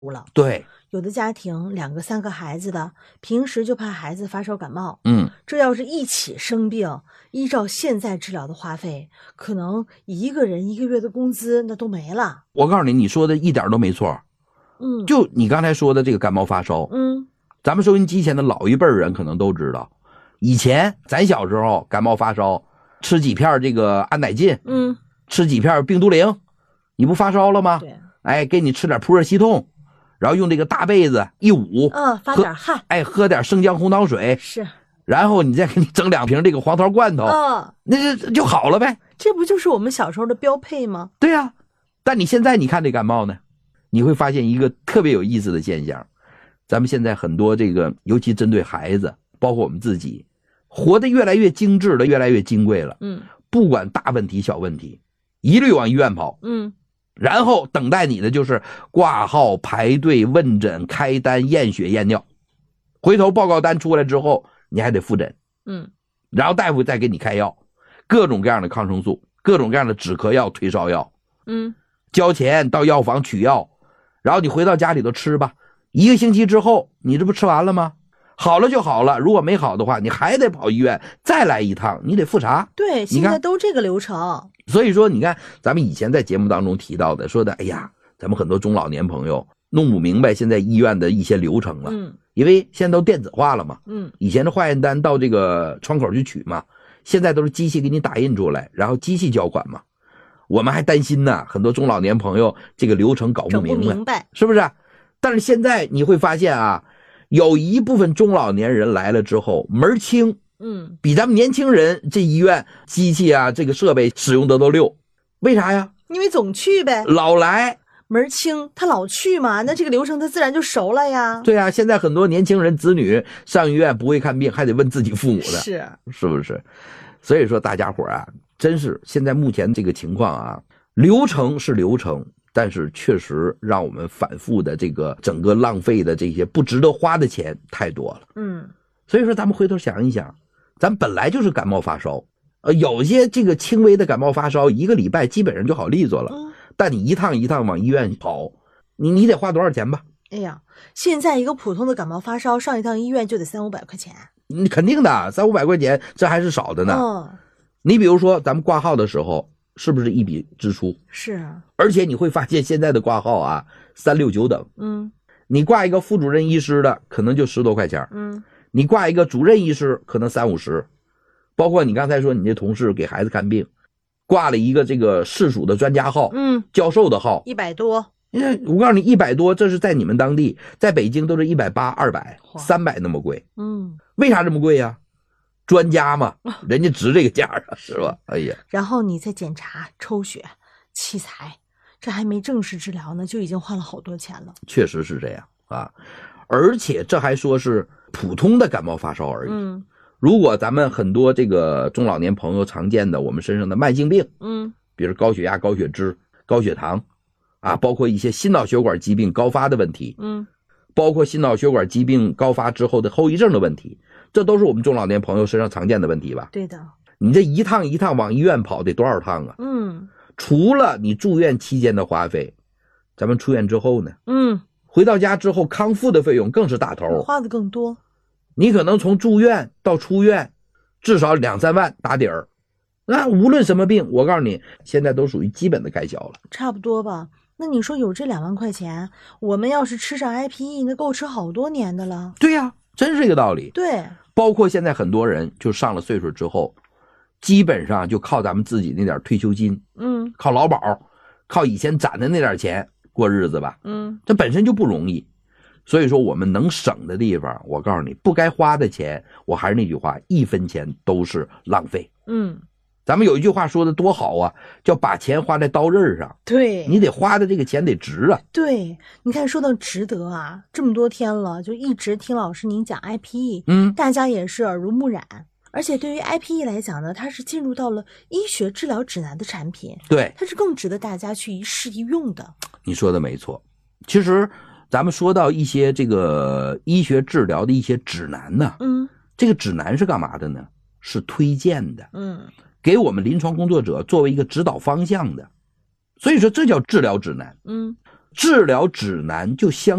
了。 对， 有的家庭2个3个孩子的，平时就怕孩子发烧感冒，这要是一起生病，依照现在治疗的花费，可能一个人1个月的工资那都没了。 我告诉你，你说的一点都没错。就你刚才说的这个感冒发烧，咱们收音机前的老一辈人可能都知道，以前咱小时候感冒发烧，吃几片这个安乃近，吃几片病毒灵，你不发烧了吗？ 对， 哎，给你吃点普热西痛，然后用这个大被子一捂， 发点汗， 哎，喝点生姜红糖水， 是， 然后你再给你整2瓶这个黄桃罐头，那就好了呗。 这不就是我们小时候的标配吗？ 对呀，但你现在你看这感冒呢，你会发现一个特别有意思的现象，咱们现在很多这个，尤其针对孩子，包括我们自己，活得越来越精致了，越来越金贵了。不管大问题小问题，一律往医院跑。然后等待你的就是挂号、排队、问诊、开单、验血、验尿，回头报告单出来之后，你还得复诊。然后大夫再给你开药，各种各样的抗生素，各种各样的止咳药、退烧药。交钱到药房取药，然后你回到家里头吃吧。1个星期之后，你这不吃完了吗？好了就好了，如果没好的话，你还得跑医院再来一趟，你得复查。 对，现在都这个流程。 所以说你看咱们以前在节目当中提到的，说的哎呀，咱们很多中老年朋友弄不明白现在医院的一些流程了。因为现在都电子化了嘛。以前的化验单到这个窗口去取嘛，现在都是机器给你打印出来，然后机器交款嘛。我们还担心呢，很多中老年朋友这个流程搞不明白，是不是？但是现在你会发现啊，有一部分中老年人来了之后门清，比咱们年轻人这医院机器啊这个设备使用的都溜。为啥呀？ 因为总去呗， 老来门清，他老去嘛，那这个流程他自然就熟了呀。 对啊，现在很多年轻人子女上医院不会看病，还得问自己父母的，是不是？所以说大家伙啊，真是现在目前这个情况啊，流程是流程，但是确实让我们反复的这个整个浪费的这些不值得花的钱太多了。所以说咱们回头想一想，咱本来就是感冒发烧，有些这个轻微的感冒发烧1个礼拜基本上就好利索了。但你一趟一趟往医院跑，你得花多少钱吧？ 哎呀，现在一个普通的感冒发烧上一趟医院就得300-500块钱。 你肯定的，300-500块钱这还是少的呢。你比如说咱们挂号的时候是不是一笔支出？是。而且你会发现现在的挂号啊3、6、9等。你挂一个副主任医师的可能就10多块钱。你挂一个主任医师可能30、50。包括你刚才说你这同事给孩子看病，挂了一个这个市属的专家号，教授的号，100多。我告诉你100多，这是在你们当地，在北京都是180、200、300那么贵。为啥这么贵呀？专家嘛，人家值这个价啊，是吧？哎呀， 然后你再检查、抽血、器材，这还没正式治疗呢，就已经花了好多钱了。 确实是这样啊，而且这还说是普通的感冒发烧而已。如果咱们很多这个中老年朋友常见的我们身上的慢性病，比如高血压、高血脂、高血糖啊，包括一些心脑血管疾病高发的问题，包括心脑血管疾病高发之后的后遗症的问题，这都是我们中老年朋友身上常见的问题吧？ 对的。 你这一趟一趟往医院跑得多少趟啊？除了你住院期间的花费，咱们出院之后呢？回到家之后康复的费用更是大头， 花的更多。 你可能从住院到出院至少2、3万打底儿。那无论什么病，我告诉你，现在都属于基本的开销了。 差不多吧。那你说有这2万块钱，我们要是吃上 IPE， 那够吃好多年的了。 对呀，真是这个道理。 对， 包括现在很多人就上了岁数之后，基本上就靠咱们自己那点退休金，靠劳保，靠以前攒的那点钱过日子吧。这本身就不容易。所以说我们能省的地方，我告诉你，不该花的钱，我还是那句话，1分钱都是浪费。咱们有一句话说的多好啊，叫把钱花在刀刃上。对，你得花的这个钱得值啊。 对，你看说到值得啊，这么多天了，就一直听老师您讲 IPE，大家也是耳濡目染。而且对于 IPE 来讲呢，它是进入到了医学治疗指南的产品。对，它是更值得大家去一试一用的。 你说的没错。其实咱们说到一些这个医学治疗的一些指南呢，这个指南是干嘛的呢？是推荐的，给我们临床工作者作为一个指导方向的。所以说这叫治疗指南。 治疗指南就相